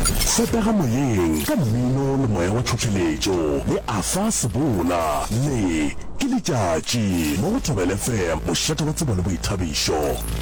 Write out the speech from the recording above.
Fetega moyeng ka mmino le moya wa tlhotlheletšo le afa sebola le ke letšatši mo go Thobela FM mošate wa tsebo le boithabišo.